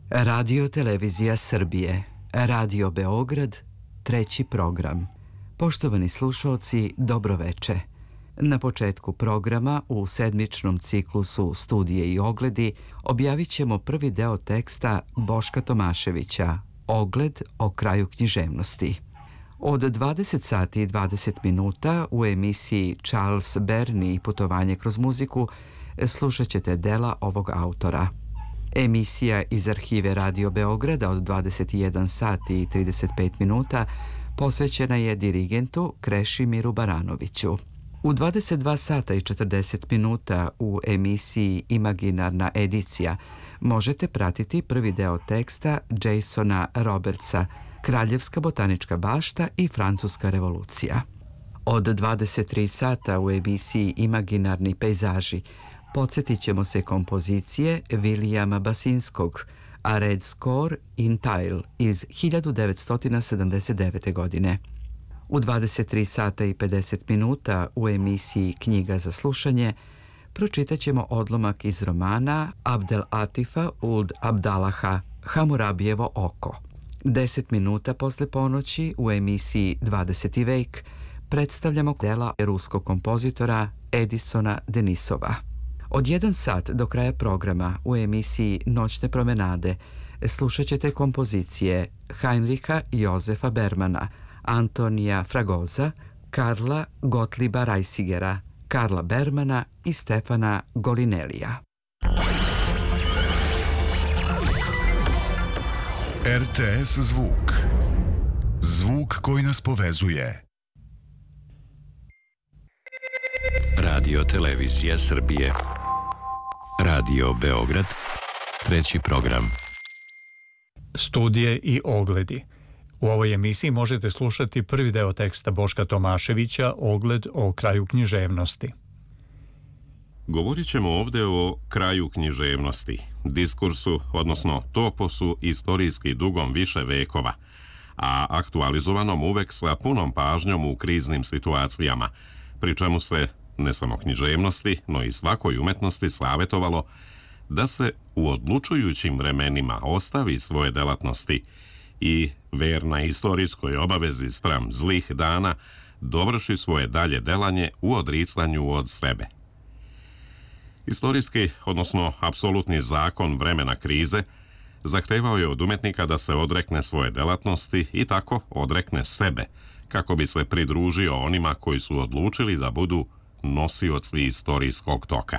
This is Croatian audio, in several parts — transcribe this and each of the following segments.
Radio Televizija Srbije, Radio Beograd, treći program. Poštovani slušalci, dobroveče. Na početku programa u sedmičnom ciklusu Studije i ogledi objavit ćemo prvi deo teksta Boška Tomaševića, Ogled o kraju književnosti. Od 20 sati i 20 minuta u emisiji Charles Berni i putovanje kroz muziku slušat ćete dela ovog autora. Emisija iz arhive Radio Beograda od 21 sati i 35 minuta posvećena je dirigentu Krešimiru Baranoviću. U 22 sata i 40 minuta u emisiji Imaginarna edicija možete pratiti prvi deo teksta Jasona Robertsa, Kraljevska botanička bašta i Francuska revolucija. Od 23 sata u emisiji Imaginarni pejzaži podsjetit ćemo se kompozicije Vilijama Basinskog, A Red Score in Tile iz 1979. godine. U 23 sata i 50 minuta u emisiji Knjiga za slušanje pročitat ćemo odlomak iz romana Abdel Atifa Uld Abdalaha Hamurabijevo oko. 10 minuta posle ponoći u emisiji 20. vek predstavljamo dela ruskog kompozitora Edisona Denisova. Od 1 sat do kraja programa u emisiji Noćne promenade slušat ćete kompozicije Heinricha Jozefa Bermana, Antonija Fragoza, Karla Gottlieba Reisigera, Karla Bermana i Stefana Golinelija. RTS zvuk. Zvuk koji nas povezuje. Radio Televizija Srbije. Radio Beograd, treći program. Studije i ogledi. U ovoj emisiji možete slušati prvi deo teksta Boška Tomaševića, Ogled o kraju književnosti. Govorit ćemo ovdje o kraju književnosti, diskursu, odnosno toposu istorijski dugom više vekova, a aktualizovanom uvek sa punom pažnjom u kriznim situacijama, pri čemu se ne samo književnosti, no i svakoj umetnosti savjetovalo da se u odlučujućim vremenima ostavi svoje delatnosti i verna istorijskoj obavezi spram zlih dana dovrši svoje dalje delanje u odricanju od sebe. Istorijski, odnosno apsolutni zakon vremena krize zahtevao je od umetnika da se odrekne svoje delatnosti i tako odrekne sebe, kako bi se pridružio onima koji su odlučili da budu nosioci istorijskog toka.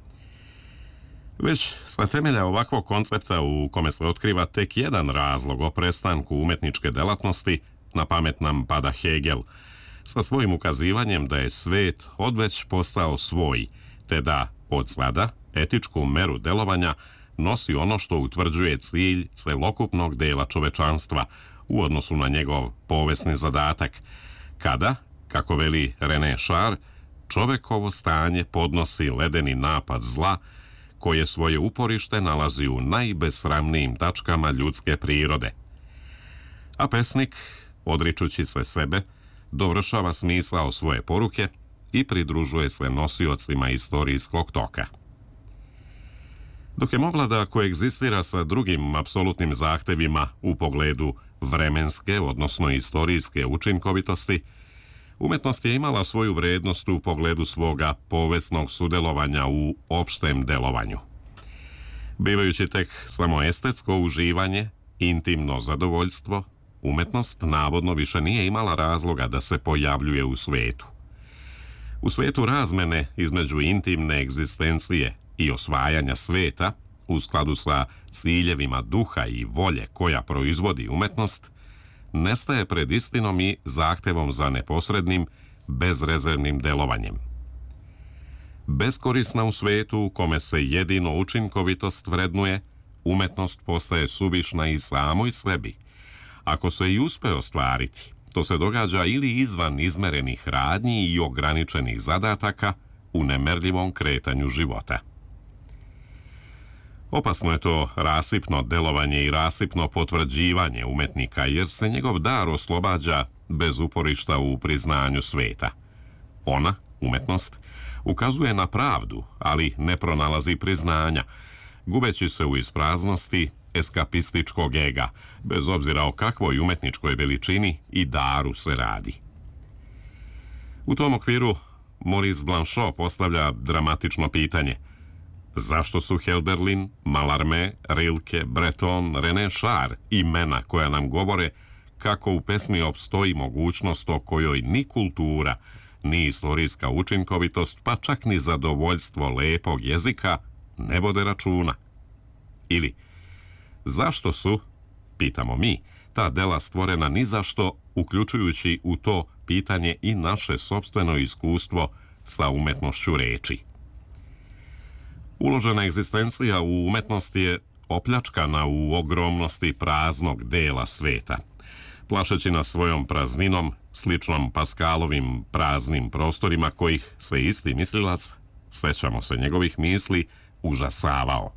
Već sa temelja ovakvog koncepta u kome se otkriva tek jedan razlog o prestanku umetničke delatnosti, na pamet nam pada Hegel, sa svojim ukazivanjem da je svet odveć postao svoj, te da od sada etičku meru delovanja nosi ono što utvrđuje cilj celokupnog dela čovečanstva u odnosu na njegov povesni zadatak, kada, kako veli René Char, čovekovo stanje podnosi ledeni napad zla koje svoje uporište nalazi u najbesramnijim tačkama ljudske prirode. A pesnik, odričući se sebe, dovršava smisao svoje poruke i pridružuje se nosiocima istorijskog toka. Dok je mogla da koegzistira sa drugim apsolutnim zahtevima u pogledu vremenske, odnosno istorijske učinkovitosti, umetnost je imala svoju vrednost u pogledu svoga povesnog sudelovanja u opštem delovanju. Bivajući tek samo estetsko uživanje, intimno zadovoljstvo, umetnost navodno više nije imala razloga da se pojavljuje u svetu. U svetu razmene između intimne egzistencije i osvajanja sveta, u skladu sa ciljevima duha i volje koja proizvodi umetnost, nestaje pred istinom i zahtevom za neposrednim, bezrezervnim delovanjem. Beskorisna u svetu u kome se jedino učinkovitost vrednuje, umetnost postaje suvišna i samoj sebi. Ako se i uspe ostvariti, to se događa ili izvan izmerenih radnji i ograničenih zadataka u nemerljivom kretanju života. Opasno je to rasipno delovanje i rasipno potvrđivanje umetnika, jer se njegov dar oslobađa bez uporišta u priznanju sveta. Ona, umetnost, ukazuje na pravdu, ali ne pronalazi priznanja, gubeći se u ispraznosti, eskapističkog ega, bez obzira o kakvoj umetničkoj veličini i daru se radi. U tom okviru Maurice Blanchot postavlja dramatično pitanje: zašto su Hölderlin, Mallarmé, Rilke, Breton, René Char imena koja nam govore kako u pesmi opstoji mogućnost o kojoj ni kultura, ni istorijska učinkovitost, pa čak ni zadovoljstvo lepog jezika ne vode računa? Ili, zašto su, pitamo mi, ta dela stvorena ni za što, uključujući u to pitanje i naše sopstveno iskustvo sa umetnošću reči? Uložena egzistencija u umetnosti je opljačkana u ogromnosti praznog dela sveta, plašeći nas svojom prazninom, sličnom Paskalovim praznim prostorima kojih se isti mislilac, sećamo se njegovih misli, užasavao.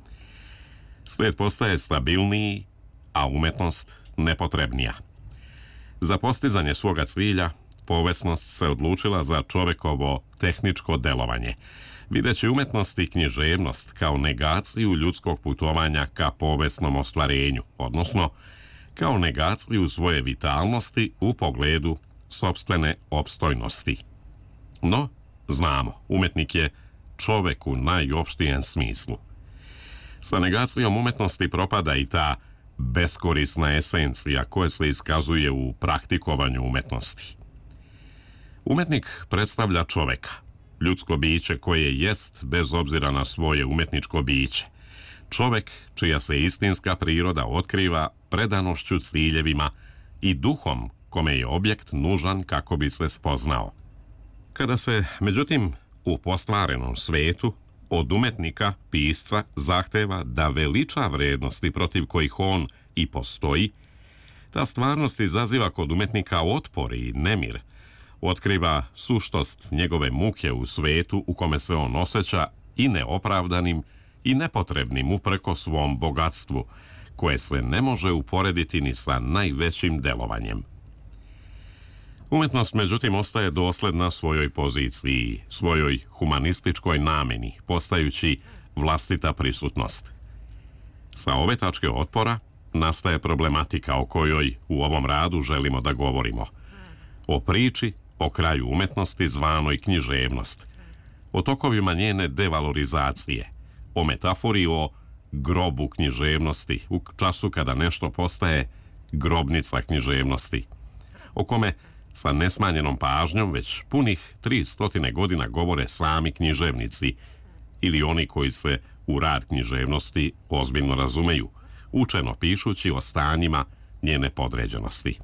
Svet postaje stabilniji, a umetnost nepotrebnija. Za postizanje svoga cilja, povesnost se odlučila za čovekovo tehničko delovanje, videći umetnost i književnost kao negaciju ljudskog putovanja ka povesnom ostvarenju, odnosno kao negaciju svoje vitalnosti u pogledu sopstvene opstojnosti. No, znamo, umetnik je čovek u najopštijem smislu. Sa negacijom umetnosti propada i ta beskorisna esencija koja se iskazuje u praktikovanju umetnosti. Umetnik predstavlja čoveka, ljudsko biće koje jest bez obzira na svoje umetničko biće. Čovek čija se istinska priroda otkriva predanošću ciljevima i duhom kome je objekt nužan kako bi se spoznao. Kada se, međutim, u postvarenom svetu od umetnika, pisca, zahteva da veliča vrednosti protiv kojih on i postoji, ta stvarnost izaziva kod umetnika otpor i nemir, otkriva suštost njegove muke u svetu u kome se on osjeća i neopravdanim i nepotrebnim upreko svom bogatstvu, koje se ne može uporediti ni sa najvećim delovanjem. Umetnost, međutim, ostaje dosledna svojoj poziciji, svojoj humanističkoj nameni, postajući vlastita prisutnost. Sa ove tačke otpora nastaje problematika o kojoj u ovom radu želimo da govorimo. O priči o kraju umetnosti zvanoj književnost, o tokovima njene devalorizacije, o metafori o grobu književnosti u času kada nešto postaje grobnica književnosti, o kome sa nesmanjenom pažnjom već punih 300 godina govore sami književnici ili oni koji se u rad književnosti ozbiljno razumeju, učeno pišući o stanjima njene podređenosti.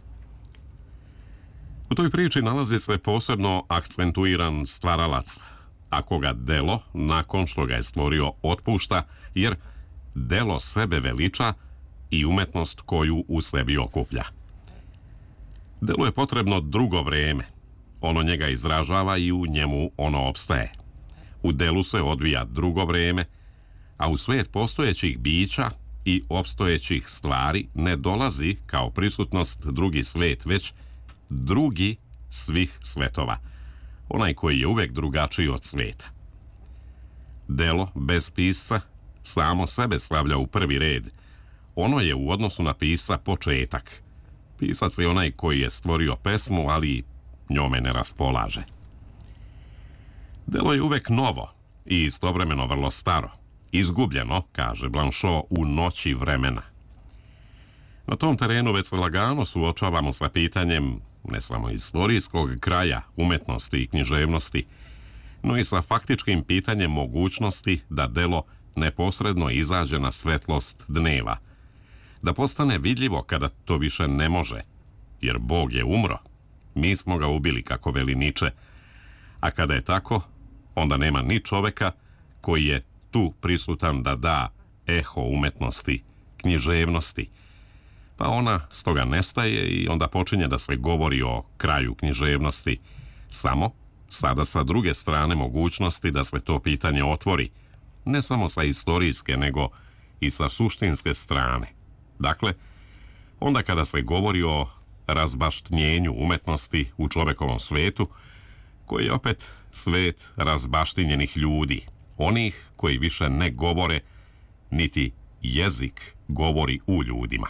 U toj priči nalazi se posebno akcentuiran stvaralac, a koga delo, nakon što ga je stvorio, otpušta, jer delo sebe veliča i umetnost koju u sebi okuplja. Delu je potrebno drugo vreme. Ono njega izražava i u njemu ono opstaje. U delu se odvija drugo vreme, a u svet postojećih bića i opstojećih stvari ne dolazi kao prisutnost drugi svet, već drugi svih svetova, onaj koji je uvek drugačiji od sveta. Delo bez pisca samo sebe stavlja u prvi red. Ono je u odnosu na pisca početak. Pisac je onaj koji je stvorio pesmu, ali njome ne raspolaže. Delo je uvek novo i istovremeno vrlo staro, izgubljeno, kaže Blanchot, u noći vremena. Na tom terenu već se lagano suočavamo sa pitanjem ne samo istorijskog kraja umetnosti i književnosti, no i sa faktičkim pitanjem mogućnosti da delo neposredno izađe na svetlost dneva, da postane vidljivo kada to više ne može, jer Bog je umro, mi smo ga ubili, kako veli Niče, a kada je tako, onda nema ni čoveka koji je tu prisutan da da eho umetnosti, književnosti, pa ona stoga nestaje i onda počinje da se govori o kraju književnosti, samo sada sa druge strane mogućnosti da se to pitanje otvori, ne samo sa istorijske, nego i sa suštinske strane. Dakle, onda kada se govori o razbaštnjenju umetnosti u čovekovom svetu, koji je opet svet razbaštinjenih ljudi, onih koji više ne govore, niti jezik govori u ljudima.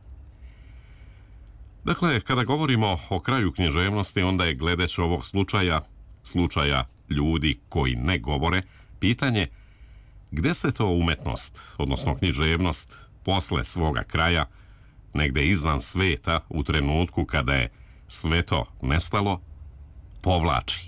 Dakle, kada govorimo o kraju književnosti, onda je gledeć ovog slučaja ljudi koji ne govore, pitanje gde se to umetnost, odnosno književnost, posle svoga kraja, negde izvan sveta, u trenutku kada je sve to nestalo, povlači.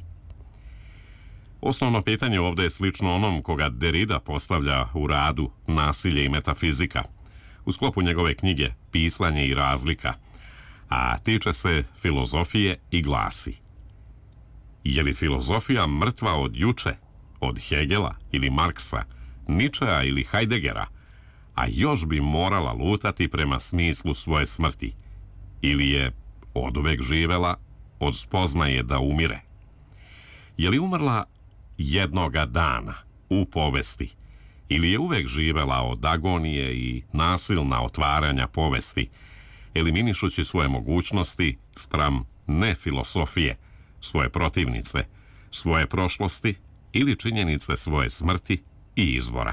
Osnovno pitanje ovdje je slično onom koga Derrida postavlja u radu Nasilje i metafizika, u sklopu njegove knjige Pisanje i razlika, a tiče se filozofije i glasi: je li filozofija mrtva od juče, od Hegela ili Marksa, Ničea ili Heideggera, a još bi morala lutati prema smislu svoje smrti, ili je oduvek živela od spoznaje da umire? Je li umrla jednoga dana u povesti, ili je uvek živela od agonije i nasilna otvaranja povesti, eliminišući svoje mogućnosti spram ne filosofije, svoje protivnice, svoje prošlosti ili činjenice svoje smrti i izvora?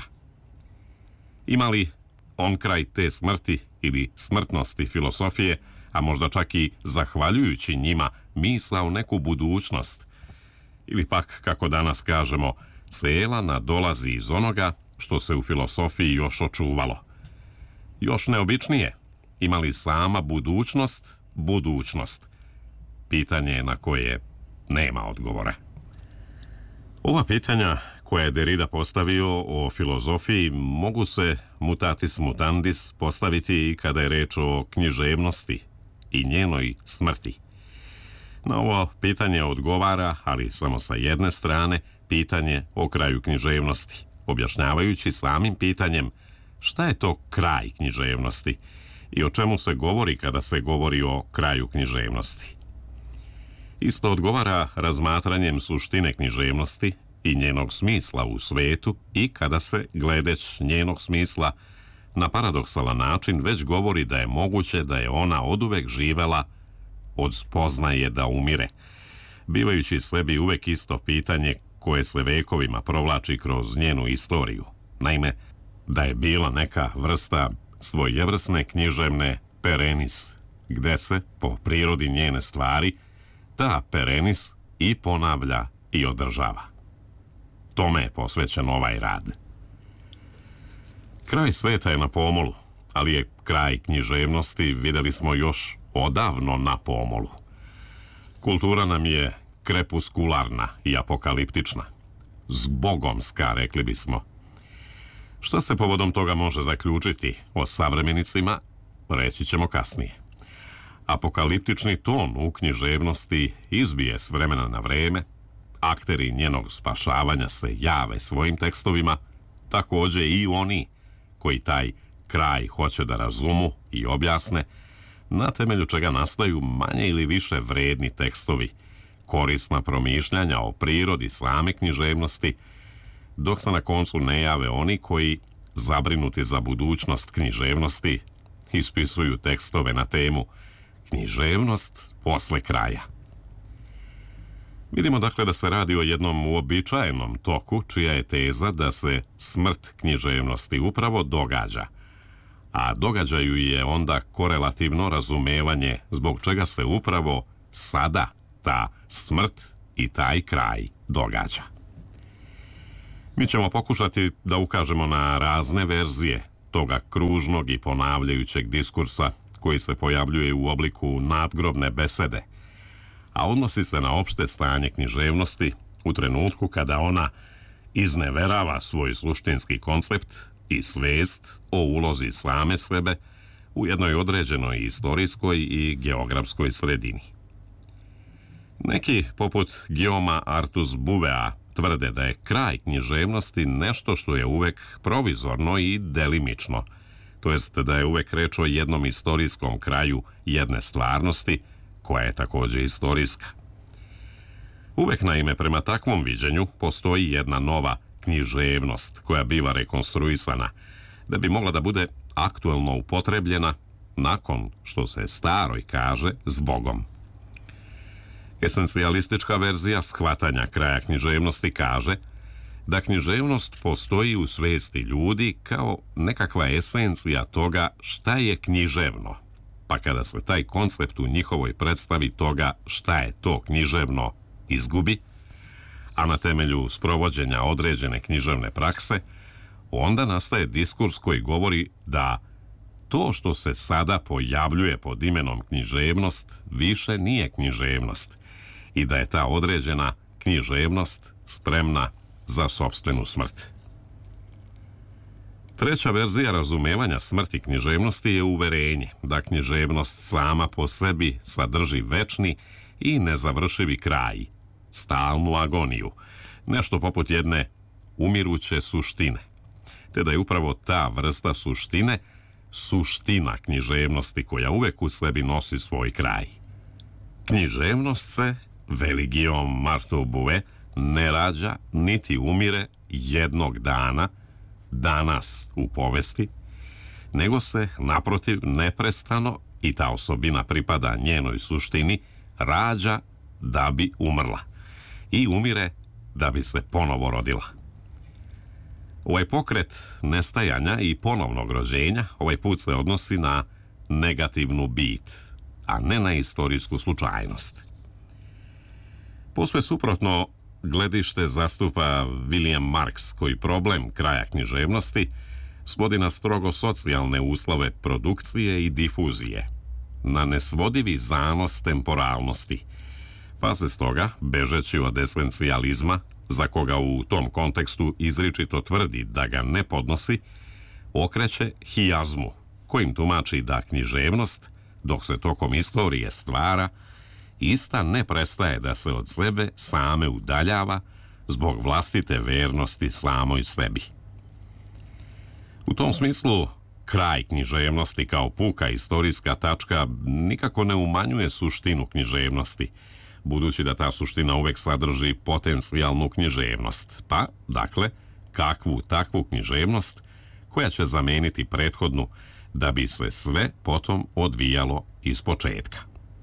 Ima li on kraj te smrti ili smrtnosti filosofije, a možda čak i zahvaljujući njima misao neku budućnost, ili pak, kako danas kažemo, cela nadolazi iz onoga što se u filosofiji još očuvalo? Još neobičnije, ima li sama budućnost? Pitanje je na koje nema odgovora. Ova pitanja koje je Derrida postavio o filozofiji mogu se mutatis mutandis postaviti i kada je reč o književnosti i njenoj smrti. Na ovo pitanje odgovara, ali samo sa jedne strane, pitanje o kraju književnosti, objašnjavajući samim pitanjem šta je to kraj književnosti i o čemu se govori kada se govori o kraju književnosti. Isto odgovara razmatranjem suštine književnosti i njenog smisla u svetu i kada se, gledeć njenog smisla, na paradoksalan način već govori da je moguće da je ona oduvek živela od spoznaje da umire, bivajući sebi uvek isto pitanje koje se vekovima provlači kroz njenu istoriju. Naime, da je bila neka vrsta svojevrsne književne perenis, gde se, po prirodi njene stvari, ta perenis i ponavlja i održava. Tome je posvećen ovaj rad. Kraj sveta je na pomolu, ali je kraj književnosti, videli smo, još odavno na pomolu. Kultura nam je krepuskularna i apokaliptična, zbogomska, rekli bismo. Što se povodom toga može zaključiti o savremenicima, reći ćemo kasnije. Apokaliptični ton u književnosti izbije s vremena na vreme, akteri njenog spašavanja se jave svojim tekstovima, takođe i oni koji taj kraj hoće da razumu i objasne, na temelju čega nastaju manje ili više vredni tekstovi, korisna promišljanja o prirodi same književnosti, dok se na koncu ne jave oni koji, zabrinuti za budućnost književnosti, ispisuju tekstove na temu književnost posle kraja. Vidimo dakle da se radi o jednom uobičajenom toku, čija je teza da se smrt književnosti upravo događa, a događaju je onda korelativno razumevanje zbog čega se upravo sada ta smrt i taj kraj događa. Mi ćemo pokušati da ukažemo na razne verzije toga kružnog i ponavljajućeg diskursa koji se pojavljuje u obliku nadgrobne besede, a odnosi se na opšte stanje književnosti u trenutku kada ona izneverava svoj suštinski koncept i svest o ulozi same sebe u jednoj određenoj istorijskoj i geografskoj sredini. Neki, poput Guillauma Artus Bouvea, tvrde da je kraj književnosti nešto što je uvek provizorno i delimično, to jest da je uvek reč o jednom istorijskom kraju jedne stvarnosti, koja je takođe istorijska. Uvek, naime, prema takvom viđenju postoji jedna nova književnost koja biva rekonstruisana, da bi mogla da bude aktuelno upotrebljena nakon što se staroj kaže zbogom. Esencijalistička verzija shvatanja kraja književnosti kaže da književnost postoji u svesti ljudi kao nekakva esencija toga šta je književno. Pa kada se taj koncept u njihovoj predstavi toga šta je to književno izgubi, a na temelju sprovođenja određene književne prakse, onda nastaje diskurs koji govori da to što se sada pojavljuje pod imenom književnost više nije književnost i da je ta određena književnost spremna za sopstvenu smrt. Treća verzija razumevanja smrti književnosti je uverenje da književnost sama po sebi sadrži večni i nezavršivi kraj, stalnu agoniju, nešto poput jedne umiruće suštine, te da je upravo ta vrsta suštine suština književnosti koja uvek u sebi nosi svoj kraj. Književnost se, veli Guillaume Marteau Bouvet, ne rađa niti umire jednog dana, danas u povesti, nego se, naprotiv, neprestano, i ta osobina pripada njenoj suštini, rađa da bi umrla i umire da bi se ponovo rodila. Ovaj pokret nestajanja i ponovnog rođenja ovaj put se odnosi na negativnu bit, a ne na istorijsku slučajnost. Posve suprotno gledište zastupa William Marks, koji problem kraja književnosti svodi na strogo socijalne uslove produkcije i difuzije, na nesvodivi zanos temporalnosti, pa se stoga, bežeći od esencijalizma, za koga u tom kontekstu izričito tvrdi da ga ne podnosi, okreće hijazmu, kojim tumači da književnost, dok se tokom istorije stvara, ista ne prestaje da se od sebe same udaljava zbog vlastite vernosti samoj sebi. U tom smislu, kraj književnosti kao puka istorijska tačka nikako ne umanjuje suštinu književnosti, budući da ta suština uvek sadrži potencijalnu književnost, pa, dakle, kakvu takvu književnost koja će zameniti prethodnu da bi se sve potom odvijalo iz početka.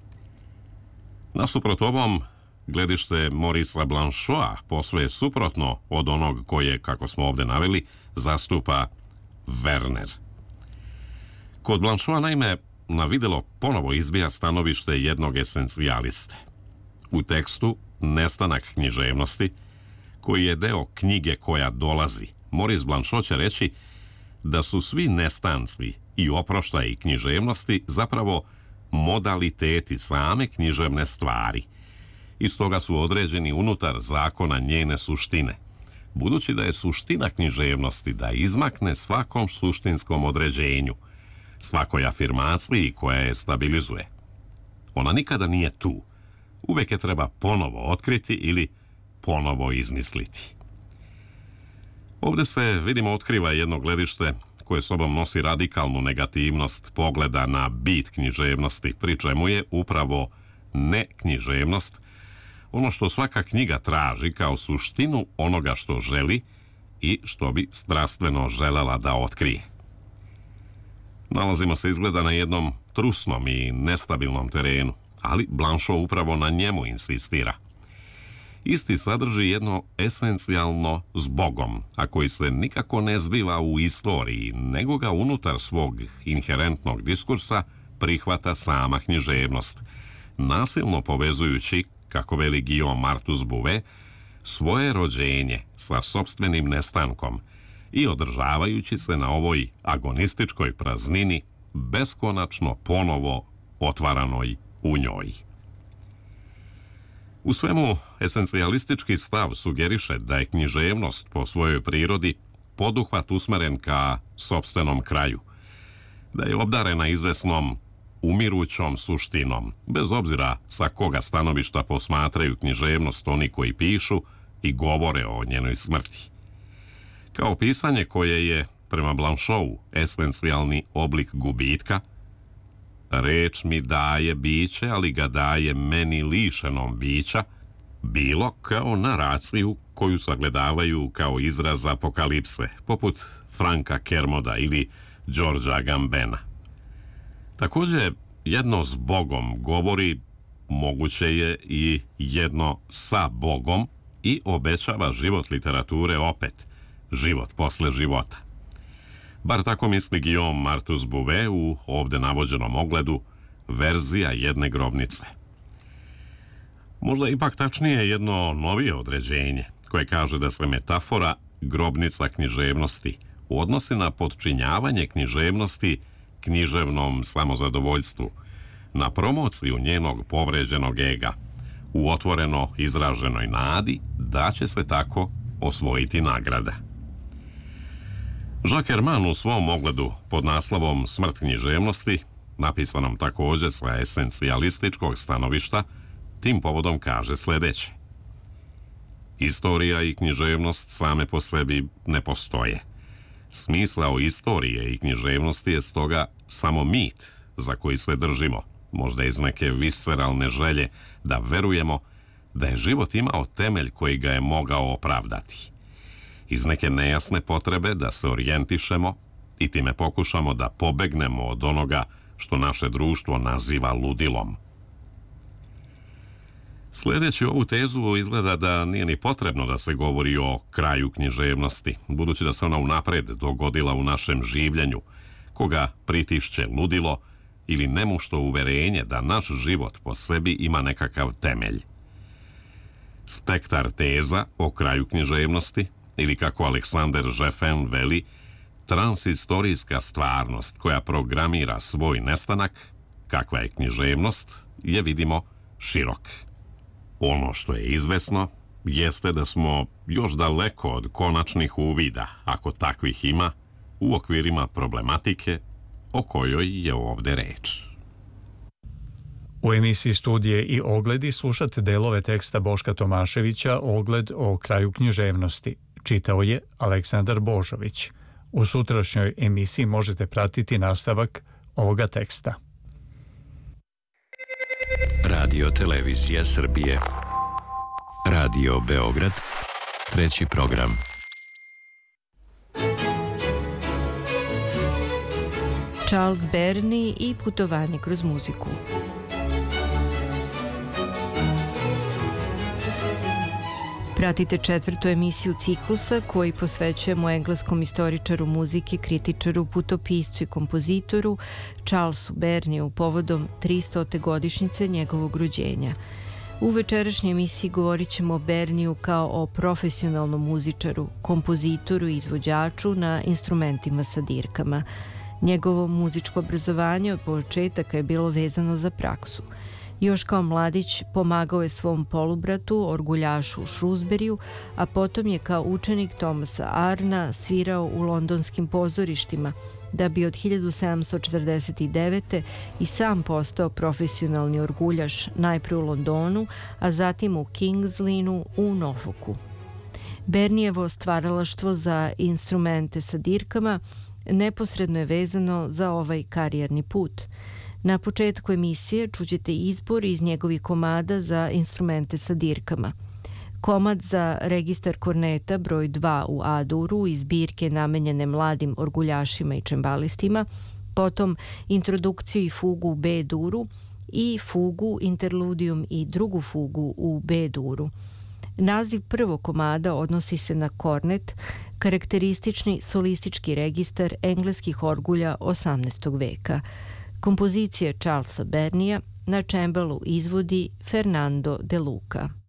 Nasuprot ovom, gledište Maurice Blanchoa posve je suprotno od onog koje, kako smo ovde naveli, zastupa Werner. Kod Blanchoa, naime, na videlo ponovo izbija stanovište jednog esencijaliste. U tekstu Nestanak književnosti, koji je deo knjige koja dolazi, Maurice Blanchot će reći da su svi nestanci i oproštaji književnosti zapravo modaliteti same književne stvari i stoga su određeni unutar zakona njene suštine, budući da je suština književnosti da izmakne svakom suštinskom određenju, svakoj afirmaciji koja je stabilizuje. Ona nikada nije tu, uvek je treba ponovo otkriti ili ponovo izmisliti. Ovde se, vidimo, otkriva jedno gledište koje sobom nosi radikalnu negativnost pogleda na bit književnosti, pri čemu je upravo neknjiževnost ono što svaka knjiga traži kao suštinu onoga što želi i što bi strastveno želela da otkrije. Nalazimo se izgleda na jednom trusnom i nestabilnom terenu, ali Blanchot upravo na njemu insistira. Isti sadrži jedno esencijalno s Bogom, a koji se nikako ne zbiva u istoriji, nego ga unutar svog inherentnog diskursa prihvata sama književnost, nasilno povezujući, kako veli Guillaume Marteau Bouvet, svoje rođenje sa sopstvenim nestankom i održavajući se na ovoj agonističkoj praznini beskonačno ponovo otvaranoj u njoj. U svemu, esencijalistički stav sugeriše da je književnost po svojoj prirodi poduhvat usmeren ka sopstvenom kraju, da je obdarena izvesnom umirućom suštinom, bez obzira sa koga stanovišta posmatraju književnost oni koji pišu i govore o njenoj smrti. Kao pisanje koje je, prema Blanchotu, esencijalni oblik gubitka, reč mi daje biće, ali ga daje meni lišenom bića, bilo kao naraciju koju sagledavaju kao izraz apokalipse, poput Franka Kermoda ili Georgea Gambena. Također, jedno s Bogom govori, moguće je i jedno sa Bogom, i obećava život literature opet, život posle života. Bar tako misli Guillaume Martus Bouvet u ovde navođenom ogledu Verzija jedne grobnice. Možda ipak tačnije jedno novije određenje koje kaže da se metafora grobnica književnosti odnosi na podčinjavanje književnosti književnom samozadovoljstvu, na promociju njenog povređenog ega, u otvoreno izraženoj nadi da će se tako osvojiti nagrada. Jacques Herman u svom ogledu pod naslovom Smrt književnosti, napisanom također sa esencijalističkog stanovišta, tim povodom kaže sljedeće. Istorija i književnost same po sebi ne postoje. Smisao istorije i književnosti je stoga samo mit za koji se držimo, možda iz neke visceralne želje da verujemo da je život imao temelj koji ga je mogao opravdati. Iz neke nejasne potrebe da se orijentišemo i time pokušamo da pobegnemo od onoga što naše društvo naziva ludilom. Sljedeći ovu tezu izgleda da nije ni potrebno da se govori o kraju književnosti, budući da se ona unapred dogodila u našem življenju, koga pritišće ludilo ili nemušto uverenje da naš život po sebi ima nekakav temelj. Spektar teza o kraju književnosti, ili kako Alexander Jeffin veli, transhistorijska stvarnost koja programira svoj nestanak, kakva je književnost, je vidimo širok. Ono što je izvesno jeste da smo još daleko od konačnih uvida, ako takvih ima, u okvirima problematike o kojoj je ovde reč. U emisiji Studije i ogledi slušate delove teksta Boška Tomaševića Ogled o kraju književnosti. Čitao je Aleksandar Božović. U sutrašnjoj emisiji možete pratiti nastavak ovoga teksta. Radio Televizija Srbije. Radio Beograd. Treći program. Charles Bernie i putovanje kroz muziku. Pratite četvrtu emisiju ciklusa koji posvećujemo engleskom istoričaru muzike, kritičaru, putopiscu i kompozitoru Charlesu Bernieu povodom 300. godišnjice njegovog rođenja. U večerašnjoj emisiji govorit ćemo o Bernieu kao o profesionalnom muzičaru, kompozitoru i izvođaču na instrumentima sa dirkama. Njegovo muzičko obrazovanje od početaka je bilo vezano za praksu. Još kao mladić pomagao je svom polubratu, orguljašu u Shrewsburyju, a potom je kao učenik Thomasa Arna svirao u londonskim pozorištima, da bi od 1749. i sam postao profesionalni orguljaš najprije u Londonu, a zatim u King's Lynu u Norfolku. Bernievo stvaralaštvo za instrumente sa dirkama neposredno je vezano za ovaj karijerni put. Na početku emisije čućete izbor iz njegovih komada za instrumente sa dirkama. Komad za registar korneta broj 2 u A-duru iz zbirke namenjene mladim orguljašima i čembalistima, potom introdukciju i fugu u B-duru i fugu, interludium i drugu fugu u B-duru. Naziv prvog komada odnosi se na kornet, karakteristični solistički registar engleskih orgulja 18. veka. Kompozicija Charlesa Berniea na čembalo izvodi Fernando de Luca.